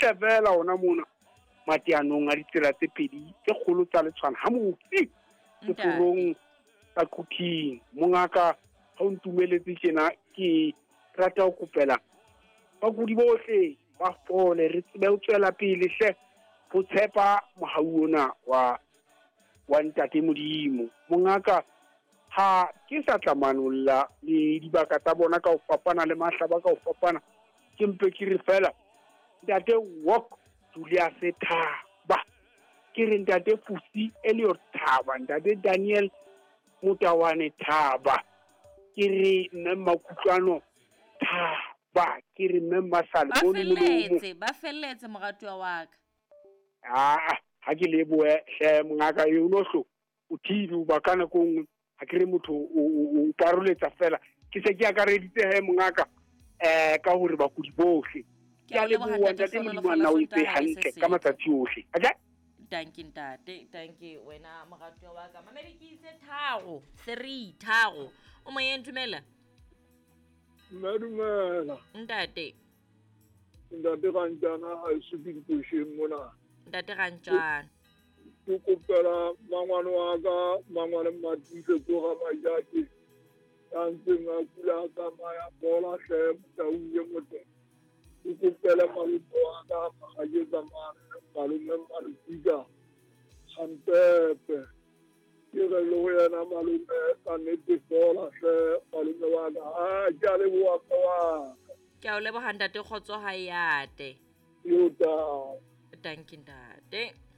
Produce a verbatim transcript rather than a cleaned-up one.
fitlhevela ona mona mateanong a ditsela tse pedi tse kgolo tsa letshwana ha motse seforong sa Qutting. Mongaka ha o ntumeletse tjena ke rata ho kopela bakudi bohle ba fole re tsebe ho tswela pele hle ho tshepa mohau ona wa wa Ntate Modimo. Mongaka ha ke sa tla manolla le dibaka tsa bona ka ho fapana le mahlaba ka ho fapana ke mpe ke re fela Ntate walk Julius Thaba ke re Ntate Fusi Elliot Thaba, Ntate Daniel Mutawane Thaba, ke re mme Makutlwano Thaba, ke re mme Masalboni Molomo. ba felletse moratuwa wa ka. Ah ha ke leboe hle mongaka e ulohlo o thibi ba kana ko ngwe ha ke re motho o karoletsa fela ke se ke akareditse he mongaka eh ka hore bakudi bohle ke a leboha Ntate Modimo na o itse hantle ka matsatsi ohle. Okay, thank you Ntate, thank you wena moratuwa wa ka. Mamedi ke itse tharo three tharo o mo yentumela Madumela Ntate Ntate Kanjana ha se dipushe mona Ntate Kanjana ke kopela mangwana wa ka mangwana Matile tloga majake a ntseng a kula ka maya bola hle Tauye motho ke kopela maluto wa ka magaje ka mane malume Malupika Hampepe ke re lo yena malume ka nete bola hle malume wa ka a ke a leboha ka wa ke a o leboha Ntate Kgotso ha yate yo ta thank you Ntate.